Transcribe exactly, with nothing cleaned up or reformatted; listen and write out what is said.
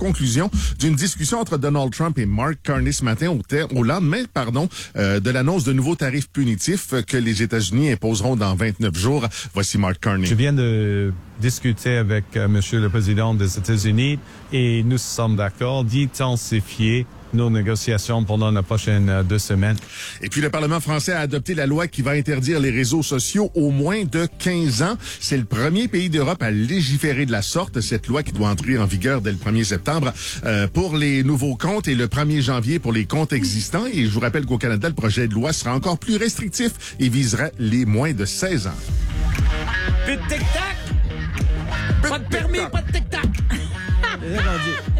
conclusion d'une discussion entre Donald Trump et Mark Carney ce matin au, ter- au lendemain pardon, euh, de l'annonce de nouveaux tarifs punitifs que les États-Unis imposeront dans vingt-neuf jours. Voici Mark Carney. Je viens de discuter avec euh, Monsieur le Président des États-Unis et nous sommes d'accord d'intensifier nos négociations pendant les prochaines euh, deux semaines. Et puis, le Parlement français a adopté la loi qui va interdire les réseaux sociaux au moins de quinze ans. C'est le premier pays d'Europe à légiférer de la sorte. Cette loi qui doit entrer en vigueur dès le premier septembre euh, pour les nouveaux comptes et le premier janvier pour les comptes existants. Et je vous rappelle qu'au Canada, le projet de loi sera encore plus restrictif et viserait les moins de seize ans. Plus de tic-tac! Pas de permis, pas de tic-tac!